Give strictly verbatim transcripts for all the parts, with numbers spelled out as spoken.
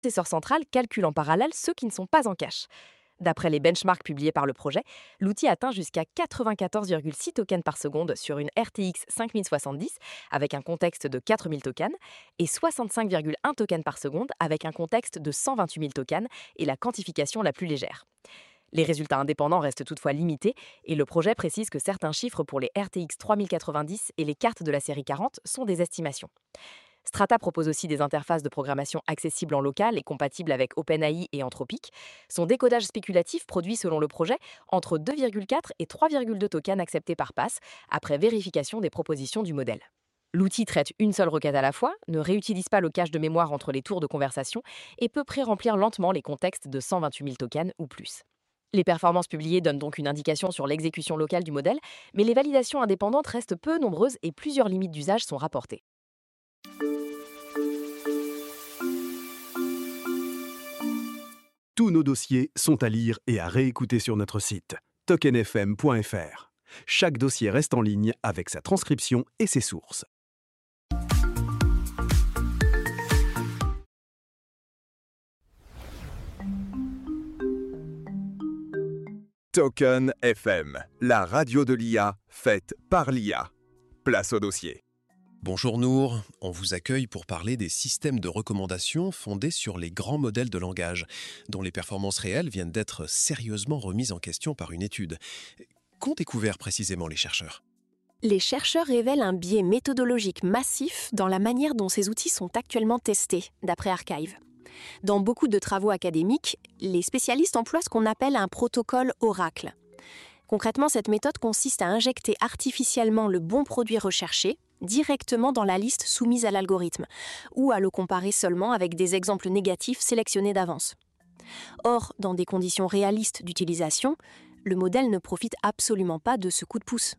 processeur central calcule en parallèle ceux qui ne sont pas en cache. D'après les benchmarks publiés par le projet, l'outil atteint jusqu'à quatre-vingt-quatorze virgule six tokens par seconde sur une R T X cinq mille soixante-dix avec un contexte de quatre mille tokens et soixante-cinq virgule un tokens par seconde avec un contexte de cent vingt-huit mille tokens et la quantification la plus légère. Les résultats indépendants restent toutefois limités et le projet précise que certains chiffres pour les R T X trois mille quatre-vingt-dix et les cartes de la série quarante sont des estimations. Strata propose aussi des interfaces de programmation accessibles en local et compatibles avec OpenAI et Anthropic. Son décodage spéculatif produit, selon le projet, entre deux virgule quatre et trois virgule deux tokens acceptés par passe, après vérification des propositions du modèle. L'outil traite une seule requête à la fois, ne réutilise pas le cache de mémoire entre les tours de conversation et peut pré-remplir lentement les contextes de cent vingt-huit mille tokens ou plus. Les performances publiées donnent donc une indication sur l'exécution locale du modèle, mais les validations indépendantes restent peu nombreuses et plusieurs limites d'usage sont rapportées. Tous nos dossiers sont à lire et à réécouter sur notre site token f m point f r. Chaque dossier reste en ligne avec sa transcription et ses sources. Token F M, la radio de l'I A faite par l'I A. Place au dossier. Bonjour Nour, on vous accueille pour parler des systèmes de recommandation fondés sur les grands modèles de langage, dont les performances réelles viennent d'être sérieusement remises en question par une étude. Qu'ont découvert précisément les chercheurs ? Les chercheurs révèlent un biais méthodologique massif dans la manière dont ces outils sont actuellement testés, d'après Archive. Dans beaucoup de travaux académiques, les spécialistes emploient ce qu'on appelle un protocole oracle. Concrètement, cette méthode consiste à injecter artificiellement le bon produit recherché directement dans la liste soumise à l'algorithme, ou à le comparer seulement avec des exemples négatifs sélectionnés d'avance. Or, dans des conditions réalistes d'utilisation, le modèle ne profite absolument pas de ce coup de pouce.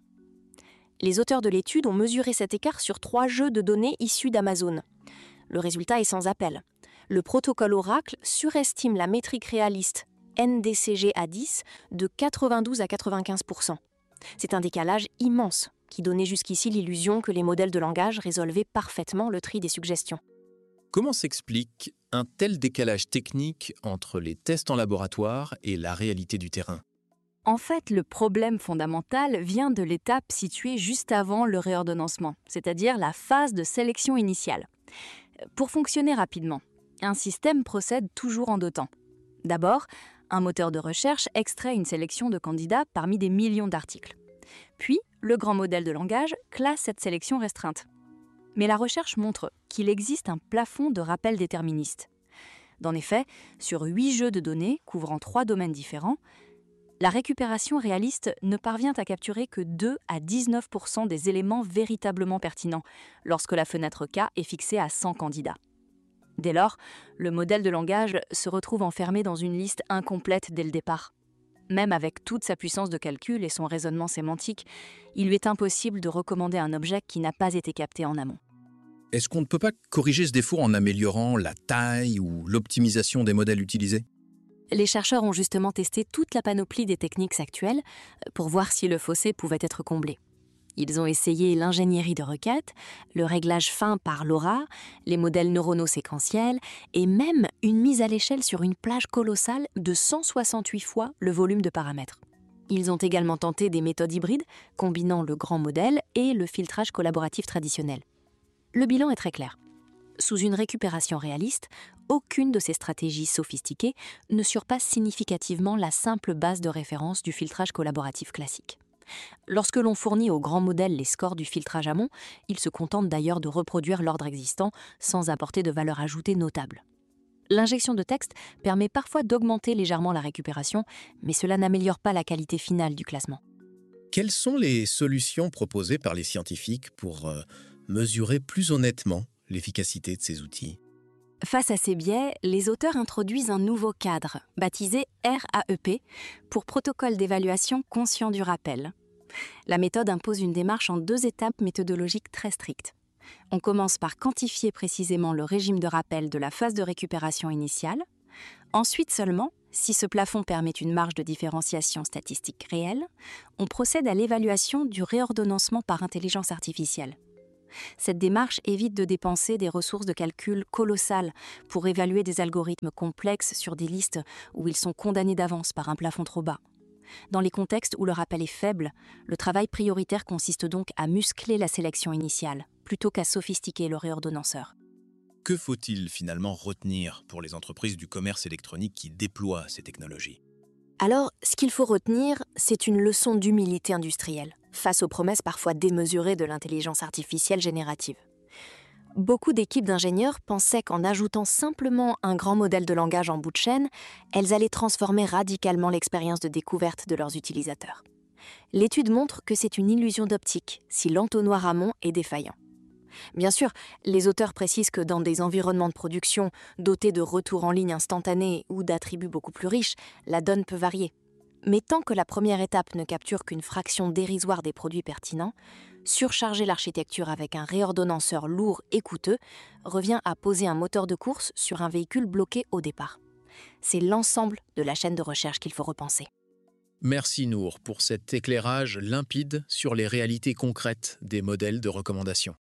Les auteurs de l'étude ont mesuré cet écart sur trois jeux de données issus d'Amazon. Le résultat est sans appel. Le protocole Oracle surestime la métrique réaliste N D C G A dix de quatre-vingt-douze à quatre-vingt-quinze pour cent. C'est un décalage immense qui donnait jusqu'ici l'illusion que les modèles de langage résolvaient parfaitement le tri des suggestions. Comment s'explique un tel décalage technique entre les tests en laboratoire et la réalité du terrain ? En fait, le problème fondamental vient de l'étape située juste avant le réordonnancement, c'est-à-dire la phase de sélection initiale. Pour fonctionner rapidement, un système procède toujours en deux temps. D'abord, un moteur de recherche extrait une sélection de candidats parmi des millions d'articles. Puis, le grand modèle de langage classe cette sélection restreinte. Mais la recherche montre qu'il existe un plafond de rappel déterministe. En effet, sur huit jeux de données couvrant trois domaines différents, la récupération réaliste ne parvient à capturer que deux à dix-neuf pour cent des éléments véritablement pertinents lorsque la fenêtre K est fixée à cent candidats. Dès lors, le modèle de langage se retrouve enfermé dans une liste incomplète dès le départ. Même avec toute sa puissance de calcul et son raisonnement sémantique, il lui est impossible de recommander un objet qui n'a pas été capté en amont. Est-ce qu'on ne peut pas corriger ce défaut en améliorant la taille ou l'optimisation des modèles utilisés ? Les chercheurs ont justement testé toute la panoplie des techniques actuelles pour voir si le fossé pouvait être comblé. Ils ont essayé l'ingénierie de requête, le réglage fin par LoRa, les modèles neuronaux séquentiels et même une mise à l'échelle sur une plage colossale de cent soixante-huit fois le volume de paramètres. Ils ont également tenté des méthodes hybrides combinant le grand modèle et le filtrage collaboratif traditionnel. Le bilan est très clair. Sous une récupération réaliste, aucune de ces stratégies sophistiquées ne surpasse significativement la simple base de référence du filtrage collaboratif classique. Lorsque l'on fournit au grand modèle les scores du filtrage amont, il se contente d'ailleurs de reproduire l'ordre existant sans apporter de valeur ajoutée notable. L'injection de texte permet parfois d'augmenter légèrement la récupération, mais cela n'améliore pas la qualité finale du classement. Quelles sont les solutions proposées par les scientifiques pour euh, mesurer plus honnêtement l'efficacité de ces outils ? Face à ces biais, les auteurs introduisent un nouveau cadre, baptisé R A E P, pour protocole d'évaluation conscient du rappel. La méthode impose une démarche en deux étapes méthodologiques très strictes. On commence par quantifier précisément le régime de rappel de la phase de récupération initiale. Ensuite seulement, si ce plafond permet une marge de différenciation statistique réelle, on procède à l'évaluation du réordonnancement par intelligence artificielle. Cette démarche évite de dépenser des ressources de calcul colossales pour évaluer des algorithmes complexes sur des listes où ils sont condamnés d'avance par un plafond trop bas. Dans les contextes où le rappel est faible, le travail prioritaire consiste donc à muscler la sélection initiale, plutôt qu'à sophistiquer le réordonnanceur. Que faut-il finalement retenir pour les entreprises du commerce électronique qui déploient ces technologies ? Alors, ce qu'il faut retenir, c'est une leçon d'humilité industrielle, face aux promesses parfois démesurées de l'intelligence artificielle générative. Beaucoup d'équipes d'ingénieurs pensaient qu'en ajoutant simplement un grand modèle de langage en bout de chaîne, elles allaient transformer radicalement l'expérience de découverte de leurs utilisateurs. L'étude montre que c'est une illusion d'optique si l'entonnoir amont est défaillant. Bien sûr, les auteurs précisent que dans des environnements de production dotés de retours en ligne instantanés ou d'attributs beaucoup plus riches, la donne peut varier. Mais tant que la première étape ne capture qu'une fraction dérisoire des produits pertinents, surcharger l'architecture avec un réordonnanceur lourd et coûteux revient à poser un moteur de course sur un véhicule bloqué au départ. C'est l'ensemble de la chaîne de recherche qu'il faut repenser. Merci Nour pour cet éclairage limpide sur les réalités concrètes des modèles de recommandation.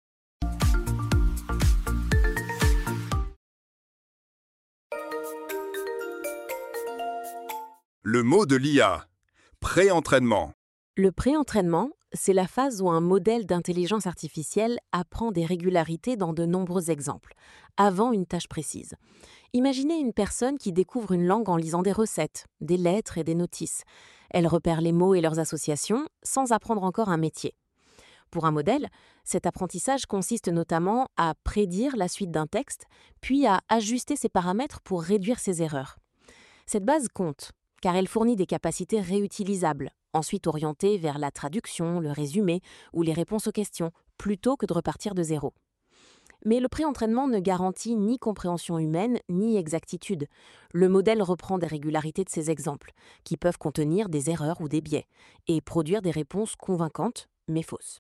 Le mot de l'I A. Pré-entraînement. Le pré-entraînement, c'est la phase où un modèle d'intelligence artificielle apprend des régularités dans de nombreux exemples, avant une tâche précise. Imaginez une personne qui découvre une langue en lisant des recettes, des lettres et des notices. Elle repère les mots et leurs associations sans apprendre encore un métier. Pour un modèle, cet apprentissage consiste notamment à prédire la suite d'un texte, puis à ajuster ses paramètres pour réduire ses erreurs. Cette base compte, car elle fournit des capacités réutilisables, ensuite orientées vers la traduction, le résumé ou les réponses aux questions, plutôt que de repartir de zéro. Mais le pré-entraînement ne garantit ni compréhension humaine ni exactitude. Le modèle reprend des régularités de ses exemples, qui peuvent contenir des erreurs ou des biais, et produire des réponses convaincantes, mais fausses.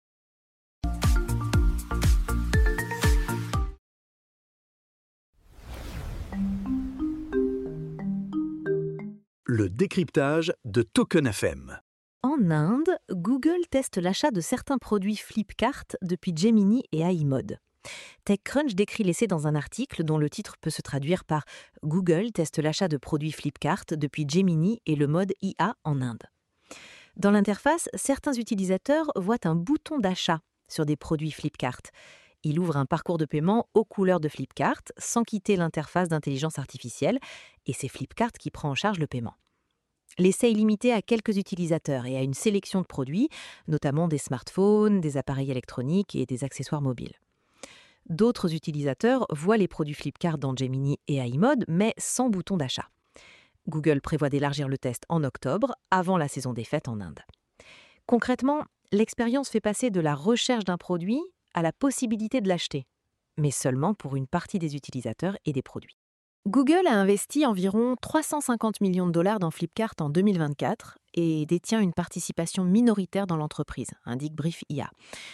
Le décryptage de Token F M. En Inde, Google teste l'achat de certains produits Flipkart depuis Gemini et A I Mode. TechCrunch décrit l'essai dans un article dont le titre peut se traduire par « Google teste l'achat de produits Flipkart depuis Gemini et le mode I A en Inde ». Dans l'interface, certains utilisateurs voient un bouton d'achat sur des produits Flipkart. Il ouvre un parcours de paiement aux couleurs de Flipkart sans quitter l'interface d'intelligence artificielle et c'est Flipkart qui prend en charge le paiement. L'essai est limité à quelques utilisateurs et à une sélection de produits, notamment des smartphones, des appareils électroniques et des accessoires mobiles. D'autres utilisateurs voient les produits Flipkart dans Gemini et A I Mode, mais sans bouton d'achat. Google prévoit d'élargir le test en octobre, avant la saison des fêtes en Inde. Concrètement, l'expérience fait passer de la recherche d'un produit à la possibilité de l'acheter, mais seulement pour une partie des utilisateurs et des produits. Google a investi environ trois cent cinquante millions de dollars dans Flipkart en deux mille vingt-quatre et détient une participation minoritaire dans l'entreprise, indique Brief I A.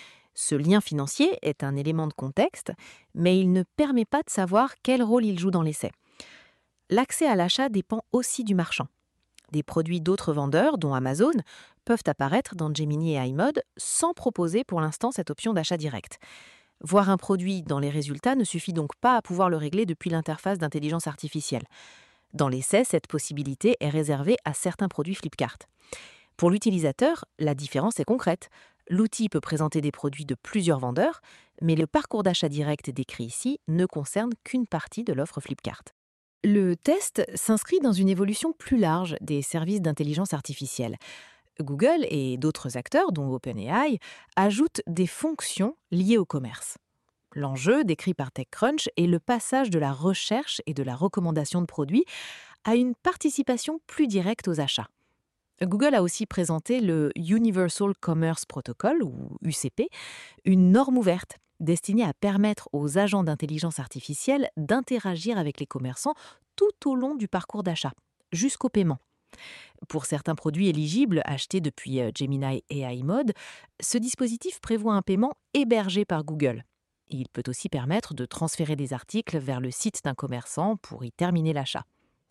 Ce lien financier est un élément de contexte, mais il ne permet pas de savoir quel rôle il joue dans l'essai. L'accès à l'achat dépend aussi du marchand. Des produits d'autres vendeurs, dont Amazon, peuvent apparaître dans Gemini et A I Mode sans proposer pour l'instant cette option d'achat direct. Voir un produit dans les résultats ne suffit donc pas à pouvoir le régler depuis l'interface d'intelligence artificielle. Dans l'essai, cette possibilité est réservée à certains produits Flipkart. Pour l'utilisateur, la différence est concrète. L'outil peut présenter des produits de plusieurs vendeurs, mais le parcours d'achat direct décrit ici ne concerne qu'une partie de l'offre Flipkart. Le test s'inscrit dans une évolution plus large des services d'intelligence artificielle. Google et d'autres acteurs, dont OpenAI, ajoutent des fonctions liées au commerce. L'enjeu, décrit par TechCrunch, est le passage de la recherche et de la recommandation de produits à une participation plus directe aux achats. Google a aussi présenté le Universal Commerce Protocol, ou U C P, une norme ouverte destinée à permettre aux agents d'intelligence artificielle d'interagir avec les commerçants tout au long du parcours d'achat, jusqu'au paiement. Pour certains produits éligibles achetés depuis Gemini et A I Mode, ce dispositif prévoit un paiement hébergé par Google. Il peut aussi permettre de transférer des articles vers le site d'un commerçant pour y terminer l'achat.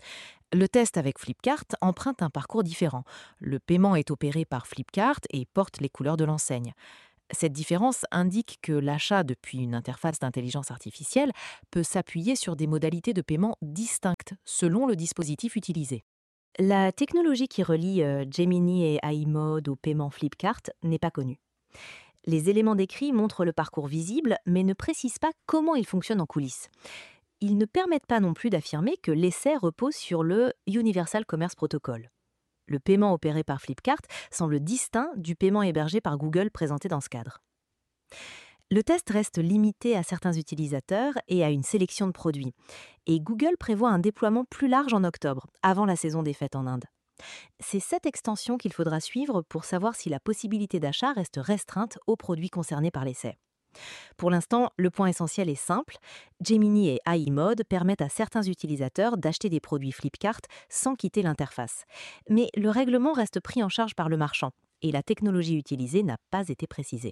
Le test avec Flipkart emprunte un parcours différent. Le paiement est opéré par Flipkart et porte les couleurs de l'enseigne. Cette différence indique que l'achat depuis une interface d'intelligence artificielle peut s'appuyer sur des modalités de paiement distinctes selon le dispositif utilisé. La technologie qui relie euh, Gemini et iMode au paiement Flipkart n'est pas connue. Les éléments décrits montrent le parcours visible, mais ne précisent pas comment il fonctionne en coulisses. Ils ne permettent pas non plus d'affirmer que l'essai repose sur le Universal Commerce Protocol. Le paiement opéré par Flipkart semble distinct du paiement hébergé par Google présenté dans ce cadre. Le test reste limité à certains utilisateurs et à une sélection de produits. Et Google prévoit un déploiement plus large en octobre, avant la saison des fêtes en Inde. C'est cette extension qu'il faudra suivre pour savoir si la possibilité d'achat reste restreinte aux produits concernés par l'essai. Pour l'instant, le point essentiel est simple. Gemini et iMode permettent à certains utilisateurs d'acheter des produits Flipkart sans quitter l'interface. Mais le règlement reste pris en charge par le marchand et la technologie utilisée n'a pas été précisée.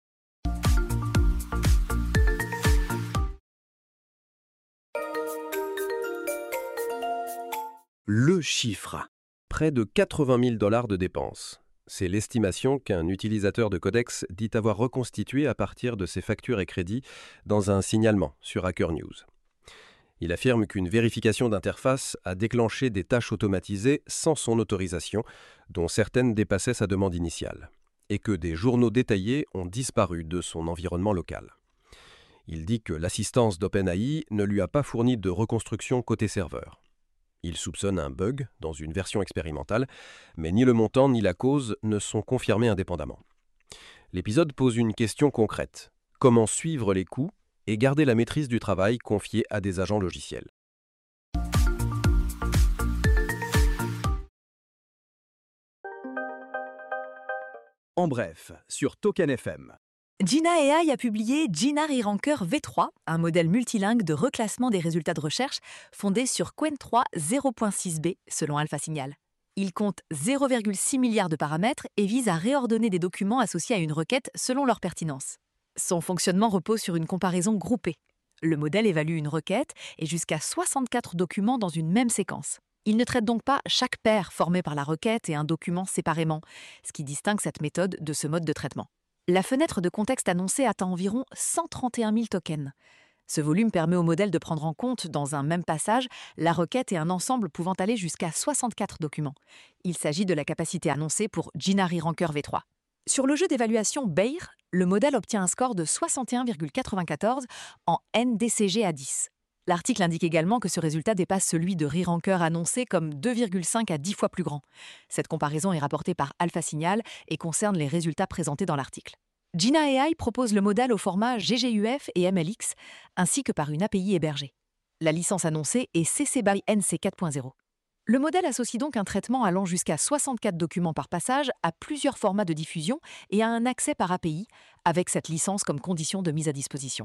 Le chiffre. Près de quatre-vingt mille dollars de dépenses. C'est l'estimation qu'un utilisateur de Codex dit avoir reconstituée à partir de ses factures et crédits dans un signalement sur Hacker News. Il affirme qu'une vérification d'interface a déclenché des tâches automatisées sans son autorisation, dont certaines dépassaient sa demande initiale, et que des journaux détaillés ont disparu de son environnement local. Il dit que l'assistance d'OpenAI ne lui a pas fourni de reconstruction côté serveur. Il soupçonne un bug dans une version expérimentale, mais ni le montant ni la cause ne sont confirmés indépendamment. L'épisode pose une question concrète. Comment suivre les coûts et garder la maîtrise du travail confié à des agents logiciels ? En bref, sur Token F M. Gina A I a publié Gina Re-Ranker V trois, un modèle multilingue de reclassement des résultats de recherche fondé sur Qwen trois zéro point six b selon AlphaSignal. Il compte zéro virgule six milliards de paramètres et vise à réordonner des documents associés à une requête selon leur pertinence. Son fonctionnement repose sur une comparaison groupée. Le modèle évalue une requête et jusqu'à soixante-quatre documents dans une même séquence. Il ne traite donc pas chaque paire formée par la requête et un document séparément, ce qui distingue cette méthode de ce mode de traitement. La fenêtre de contexte annoncée atteint environ cent trente et un mille tokens. Ce volume permet au modèle de prendre en compte, dans un même passage, la requête et un ensemble pouvant aller jusqu'à soixante-quatre documents. Il s'agit de la capacité annoncée pour Gina Re-Ranker V trois. Sur le jeu d'évaluation Bayer, le modèle obtient un score de soixante et un virgule quatre-vingt-quatorze en N D C G A dix. L'article indique également que ce résultat dépasse celui de Re-Ranker annoncé comme deux virgule cinq à dix fois plus grand. Cette comparaison est rapportée par AlphaSignal et concerne les résultats présentés dans l'article. Gina A I propose le modèle au format G G U F et M L X, ainsi que par une A P I hébergée. La licence annoncée est C C B Y N C quatre point zéro. Le modèle associe donc un traitement allant jusqu'à soixante-quatre documents par passage à plusieurs formats de diffusion et à un accès par A P I, avec cette licence comme condition de mise à disposition.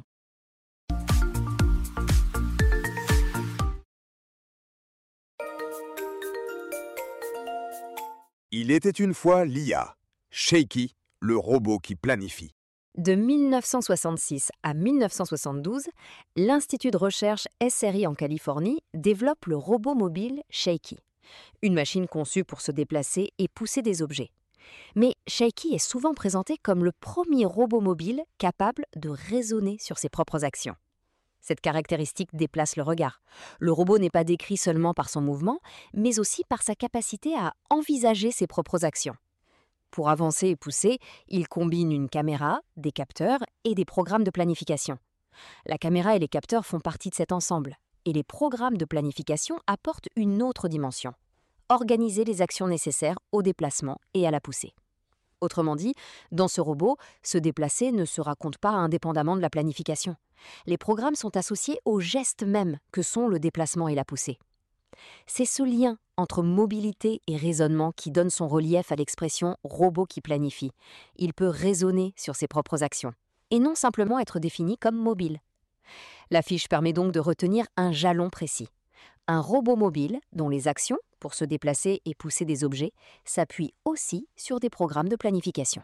Il était une fois l'I A, Shaky, le robot qui planifie. De mille neuf cent soixante-six à mille neuf cent soixante-douze, l'Institut de recherche S R I en Californie développe le robot mobile Shaky, une machine conçue pour se déplacer et pousser des objets. Mais Shaky est souvent présenté comme le premier robot mobile capable de raisonner sur ses propres actions. Cette caractéristique déplace le regard. Le robot n'est pas décrit seulement par son mouvement, mais aussi par sa capacité à envisager ses propres actions. Pour avancer et pousser, il combine une caméra, des capteurs et des programmes de planification. La caméra et les capteurs font partie de cet ensemble, et les programmes de planification apportent une autre dimension: organiser les actions nécessaires au déplacement et à la poussée. Autrement dit, dans ce robot, se déplacer ne se raconte pas indépendamment de la planification. Les programmes sont associés aux gestes mêmes que sont le déplacement et la poussée. C'est ce lien entre mobilité et raisonnement qui donne son relief à l'expression « robot qui planifie ». Il peut raisonner sur ses propres actions, et non simplement être défini comme mobile. La fiche permet donc de retenir un jalon précis. Un robot mobile dont les actions, pour se déplacer et pousser des objets, s'appuient aussi sur des programmes de planification.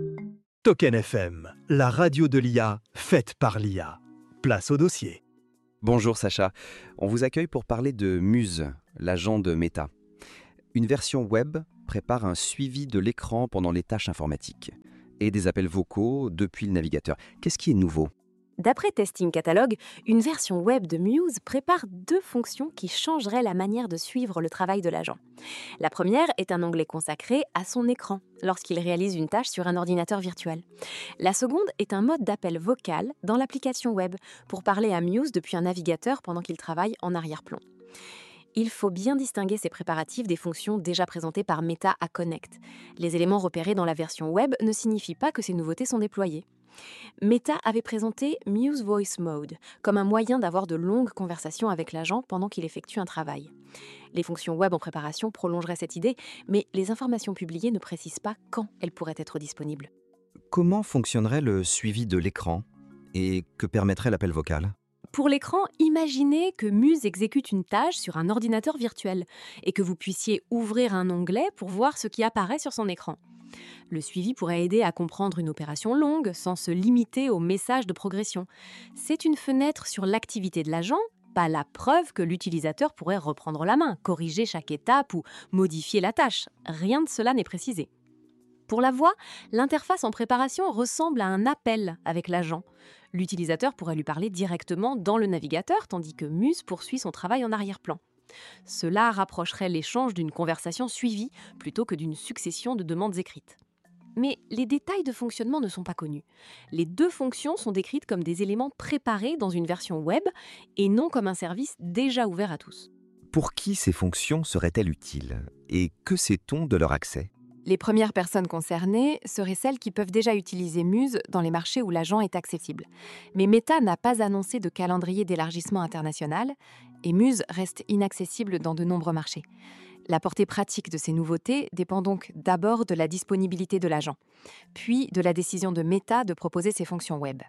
Token F M, la radio de l'I A faite par l'I A. Place au dossier. Bonjour Sacha, on vous accueille pour parler de Muse, l'agent de Meta. Une version web prépare un suivi de l'écran pendant les tâches informatiques et des appels vocaux depuis le navigateur. Qu'est-ce qui est nouveau ? D'après Testing Catalog, une version web de Muse prépare deux fonctions qui changeraient la manière de suivre le travail de l'agent. La première est un onglet consacré à son écran lorsqu'il réalise une tâche sur un ordinateur virtuel. La seconde est un mode d'appel vocal dans l'application web pour parler à Muse depuis un navigateur pendant qu'il travaille en arrière-plan. Il faut bien distinguer ces préparatifs des fonctions déjà présentées par Meta à Connect. Les éléments repérés dans la version web ne signifient pas que ces nouveautés sont déployées. Meta avait présenté Muse Voice Mode comme un moyen d'avoir de longues conversations avec l'agent pendant qu'il effectue un travail. Les fonctions web en préparation prolongeraient cette idée, mais les informations publiées ne précisent pas quand elles pourraient être disponibles. Comment fonctionnerait le suivi de l'écran et que permettrait l'appel vocal ? Pour l'écran, imaginez que Muse exécute une tâche sur un ordinateur virtuel et que vous puissiez ouvrir un onglet pour voir ce qui apparaît sur son écran. Le suivi pourrait aider à comprendre une opération longue sans se limiter au message de progression. C'est une fenêtre sur l'activité de l'agent, pas la preuve que l'utilisateur pourrait reprendre la main, corriger chaque étape ou modifier la tâche. Rien de cela n'est précisé. Pour la voix, l'interface en préparation ressemble à un appel avec l'agent. L'utilisateur pourrait lui parler directement dans le navigateur, tandis que Muse poursuit son travail en arrière-plan. Cela rapprocherait l'échange d'une conversation suivie plutôt que d'une succession de demandes écrites. Mais les détails de fonctionnement ne sont pas connus. Les deux fonctions sont décrites comme des éléments préparés dans une version web et non comme un service déjà ouvert à tous. Pour qui ces fonctions seraient-elles utiles ? Et que sait-on de leur accès ? Les premières personnes concernées seraient celles qui peuvent déjà utiliser Muse dans les marchés où l'agent est accessible. Mais Meta n'a pas annoncé de calendrier d'élargissement international et Muse reste inaccessible dans de nombreux marchés. La portée pratique de ces nouveautés dépend donc d'abord de la disponibilité de l'agent, puis de la décision de Meta de proposer ses fonctions web.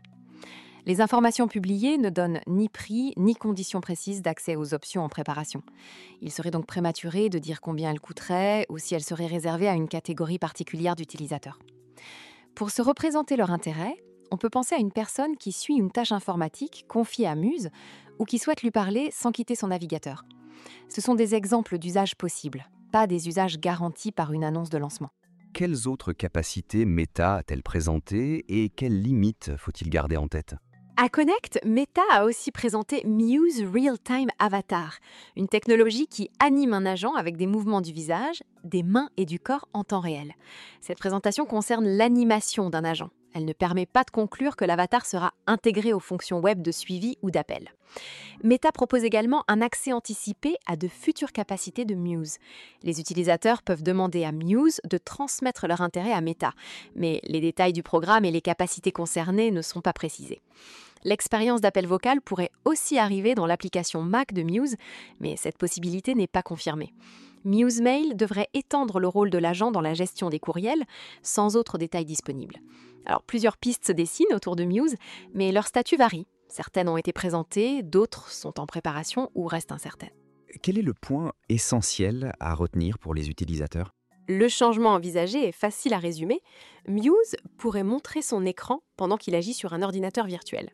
Les informations publiées ne donnent ni prix ni conditions précises d'accès aux options en préparation. Il serait donc prématuré de dire combien elles coûteraient ou si elles seraient réservées à une catégorie particulière d'utilisateurs. Pour se représenter leur intérêt, on peut penser à une personne qui suit une tâche informatique confiée à Muse ou qui souhaite lui parler sans quitter son navigateur. Ce sont des exemples d'usages possibles, pas des usages garantis par une annonce de lancement. Quelles autres capacités Meta a-t-elle présentées et quelles limites faut-il garder en tête ? À Connect, Meta a aussi présenté Muse Real-Time Avatar, une technologie qui anime un agent avec des mouvements du visage, des mains et du corps en temps réel. Cette présentation concerne l'animation d'un agent. Elle ne permet pas de conclure que l'avatar sera intégré aux fonctions web de suivi ou d'appel. Meta propose également un accès anticipé à de futures capacités de Muse. Les utilisateurs peuvent demander à Muse de transmettre leur intérêt à Meta, mais les détails du programme et les capacités concernées ne sont pas précisés. L'expérience d'appel vocal pourrait aussi arriver dans l'application Mac de Muse, mais cette possibilité n'est pas confirmée. Muse Mail devrait étendre le rôle de l'agent dans la gestion des courriels, sans autres détails disponibles. Alors, plusieurs pistes se dessinent autour de Muse, mais leur statut varie. Certaines ont été présentées, d'autres sont en préparation ou restent incertaines. Quel est le point essentiel à retenir pour les utilisateurs ? Le changement envisagé est facile à résumer. Muse pourrait montrer son écran pendant qu'il agit sur un ordinateur virtuel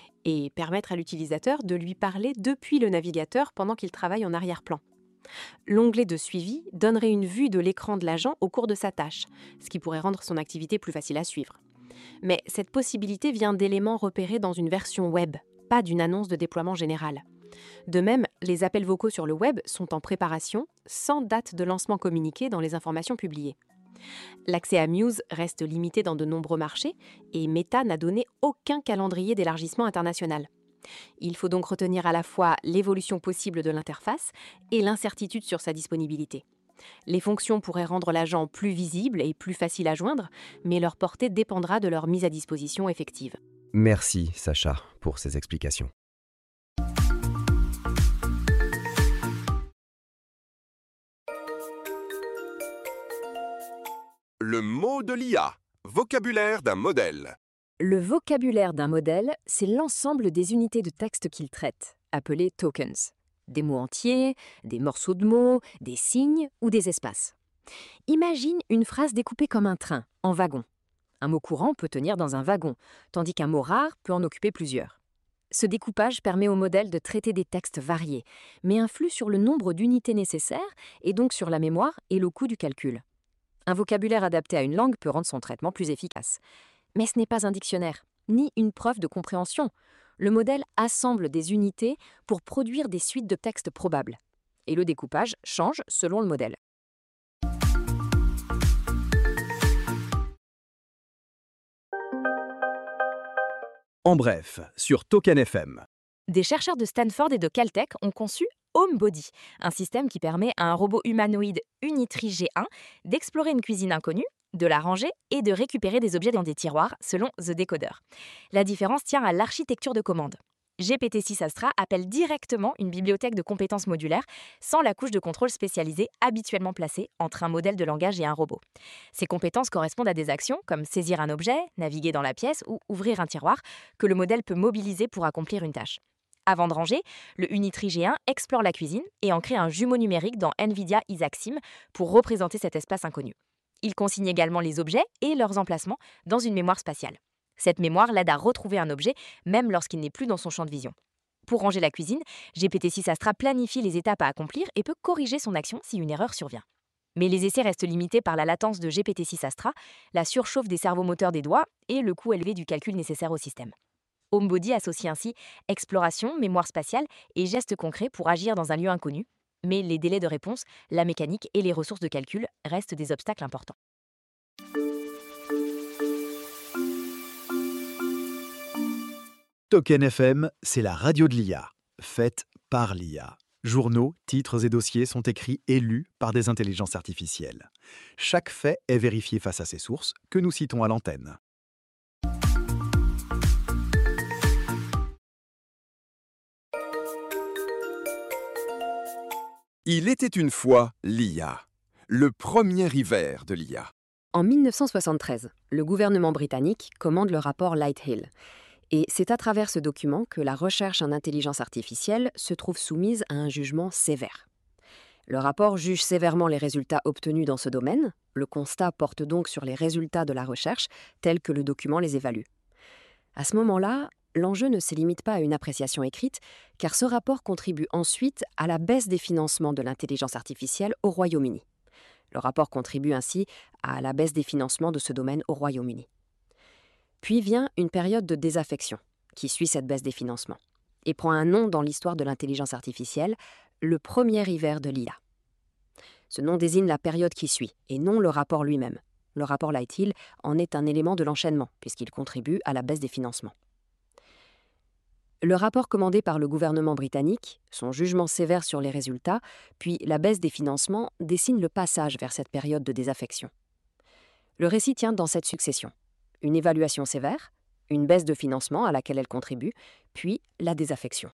et permettre à l'utilisateur de lui parler depuis le navigateur pendant qu'il travaille en arrière-plan. L'onglet de suivi donnerait une vue de l'écran de l'agent au cours de sa tâche, ce qui pourrait rendre son activité plus facile à suivre. Mais cette possibilité vient d'éléments repérés dans une version web, pas d'une annonce de déploiement général. De même, les appels vocaux sur le web sont en préparation, sans date de lancement communiquée dans les informations publiées. L'accès à Muse reste limité dans de nombreux marchés et Meta n'a donné aucun calendrier d'élargissement international. Il faut donc retenir à la fois l'évolution possible de l'interface et l'incertitude sur sa disponibilité. Les fonctions pourraient rendre l'agent plus visible et plus facile à joindre, mais leur portée dépendra de leur mise à disposition effective. Merci Sacha pour ces explications. Le mot de l'I A. Vocabulaire d'un modèle. Le vocabulaire d'un modèle, c'est l'ensemble des unités de texte qu'il traite, appelées tokens. Des mots entiers, des morceaux de mots, des signes ou des espaces. Imagine une phrase découpée comme un train, en wagons. Un mot courant peut tenir dans un wagon, tandis qu'un mot rare peut en occuper plusieurs. Ce découpage permet au modèle de traiter des textes variés, mais influe sur le nombre d'unités nécessaires et donc sur la mémoire et le coût du calcul. Un vocabulaire adapté à une langue peut rendre son traitement plus efficace. Mais ce n'est pas un dictionnaire, ni une preuve de compréhension. Le modèle assemble des unités pour produire des suites de textes probables. Et le découpage change selon le modèle. En bref, sur Token F M. Des chercheurs de Stanford et de Caltech ont conçu HomeBody, un système qui permet à un robot humanoïde Unitree G un d'explorer une cuisine inconnue, de la ranger et de récupérer des objets dans des tiroirs, selon The Decoder. La différence tient à l'architecture de commande. G P T six Astra appelle directement une bibliothèque de compétences modulaires sans la couche de contrôle spécialisée habituellement placée entre un modèle de langage et un robot. Ces compétences correspondent à des actions comme saisir un objet, naviguer dans la pièce ou ouvrir un tiroir que le modèle peut mobiliser pour accomplir une tâche. Avant de ranger, le Unitree G un explore la cuisine et en crée un jumeau numérique dans NVIDIA Isaac Sim pour représenter cet espace inconnu. Il consigne également les objets et leurs emplacements dans une mémoire spatiale. Cette mémoire l'aide à retrouver un objet, même lorsqu'il n'est plus dans son champ de vision. Pour ranger la cuisine, G P T six Astra planifie les étapes à accomplir et peut corriger son action si une erreur survient. Mais les essais restent limités par la latence de G P T six Astra, la surchauffe des servomoteurs des doigts et le coût élevé du calcul nécessaire au système. HomeBody associe ainsi exploration, mémoire spatiale et gestes concrets pour agir dans un lieu inconnu, mais les délais de réponse, la mécanique et les ressources de calcul restent des obstacles importants. Token F M, c'est la radio de l'I A, faite par l'I A. Journaux, titres et dossiers sont écrits et lus par des intelligences artificielles. Chaque fait est vérifié face à ses sources, que nous citons à l'antenne. Il était une fois l'I A, le premier hiver de l'I A. En mille neuf cent soixante-treize, le gouvernement britannique commande le rapport Lighthill. Et c'est à travers ce document que la recherche en intelligence artificielle se trouve soumise à un jugement sévère. Le rapport juge sévèrement les résultats obtenus dans ce domaine. Le constat porte donc sur les résultats de la recherche tels que le document les évalue. À ce moment-là, l'enjeu ne se limite pas à une appréciation écrite, car ce rapport contribue ensuite à la baisse des financements de l'intelligence artificielle au Royaume-Uni. Le rapport contribue ainsi à la baisse des financements de ce domaine au Royaume-Uni. Puis vient une période de désaffection, qui suit cette baisse des financements, et prend un nom dans l'histoire de l'intelligence artificielle, le premier hiver de l'I A. Ce nom désigne la période qui suit, et non le rapport lui-même. Le rapport Lighthill en est un élément de l'enchaînement, puisqu'il contribue à la baisse des financements. Le rapport commandé par le gouvernement britannique, son jugement sévère sur les résultats, puis la baisse des financements dessinent le passage vers cette période de désaffection. Le récit tient dans cette succession. Une évaluation sévère, une baisse de financement à laquelle elle contribue, puis la désaffection.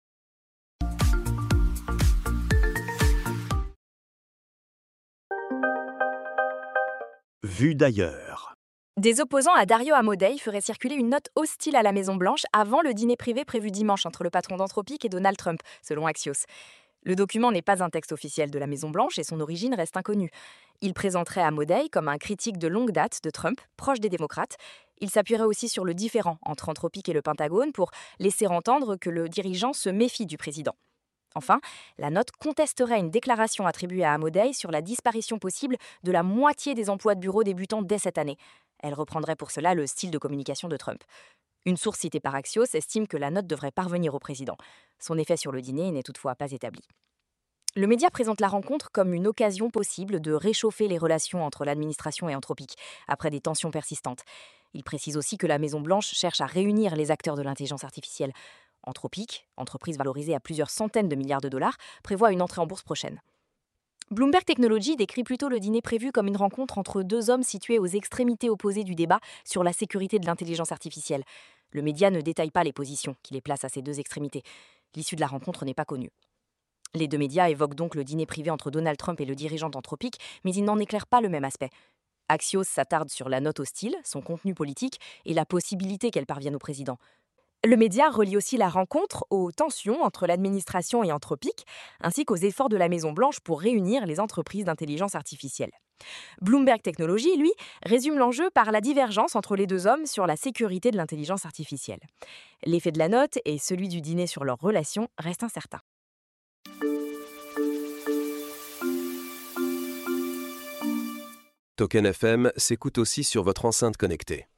Vue d'ailleurs. Des opposants à Dario Amodei feraient circuler une note hostile à la Maison-Blanche avant le dîner privé prévu dimanche entre le patron d'Anthropic et Donald Trump, selon Axios. Le document n'est pas un texte officiel de la Maison-Blanche et son origine reste inconnue. Il présenterait Amodei comme un critique de longue date de Trump, proche des démocrates. Il s'appuierait aussi sur le différend entre Anthropic et le Pentagone pour laisser entendre que le dirigeant se méfie du président. Enfin, la note contesterait une déclaration attribuée à Amodei sur la disparition possible de la moitié des emplois de bureau débutants dès cette année. Elle reprendrait pour cela le style de communication de Trump. Une source citée par Axios estime que la note devrait parvenir au président. Son effet sur le dîner n'est toutefois pas établi. Le média présente la rencontre comme une occasion possible de réchauffer les relations entre l'administration et Anthropic, après des tensions persistantes. Il précise aussi que la Maison-Blanche cherche à réunir les acteurs de l'intelligence artificielle. Anthropic, entreprise valorisée à plusieurs centaines de milliards de dollars, prévoit une entrée en bourse prochaine. Bloomberg Technology décrit plutôt le dîner prévu comme une rencontre entre deux hommes situés aux extrémités opposées du débat sur la sécurité de l'intelligence artificielle. Le média ne détaille pas les positions qui les placent à ces deux extrémités. L'issue de la rencontre n'est pas connue. Les deux médias évoquent donc le dîner privé entre Donald Trump et le dirigeant d'Anthropic, mais ils n'en éclairent pas le même aspect. Axios s'attarde sur la note hostile, son contenu politique et la possibilité qu'elle parvienne au président. Le média relie aussi la rencontre aux tensions entre l'administration et Anthropic, ainsi qu'aux efforts de la Maison-Blanche pour réunir les entreprises d'intelligence artificielle. Bloomberg Technology, lui, résume l'enjeu par la divergence entre les deux hommes sur la sécurité de l'intelligence artificielle. L'effet de la note et celui du dîner sur leur relation restent incertains. Token F M s'écoute aussi sur votre enceinte connectée.